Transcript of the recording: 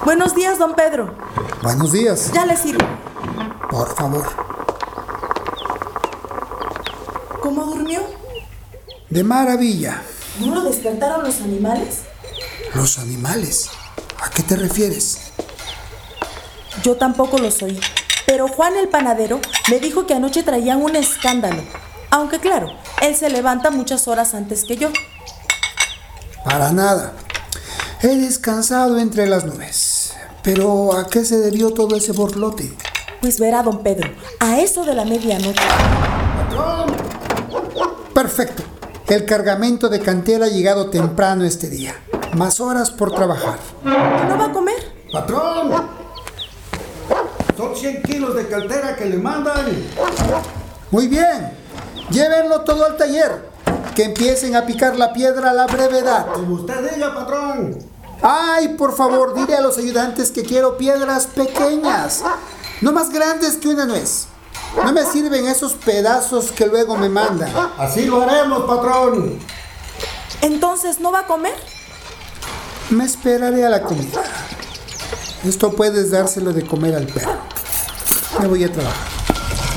Buenos días, don Pedro. Buenos días. Ya le sirvo. Por favor. ¿Cómo durmió? De maravilla. ¿No lo despertaron los animales? ¿Los animales? ¿A qué te refieres? Yo tampoco los oí. Pero Juan el panadero me dijo que anoche traían un escándalo. Aunque claro, él se levanta muchas horas antes que yo. Para nada. He descansado entre las nubes. Pero ¿a qué se debió todo ese borlote? Pues verá, don Pedro, a eso de la medianoche. ¡Patrón! Perfecto. El cargamento de cantera ha llegado temprano este día. Más horas por trabajar. ¿No va a comer? ¡Patrón! Son 100 kilos de cantera que le mandan. Muy bien. Llévenlo todo al taller. Que empiecen a picar la piedra a la brevedad. Como usted diga, patrón. Ay, por favor, dile a los ayudantes que quiero piedras pequeñas. No más grandes que una nuez. No me sirven esos pedazos que luego me mandan. Así lo haremos, patrón. ¿Entonces no va a comer? Me esperaré a la comida. Esto puedes dárselo de comer al perro. Me voy a trabajar.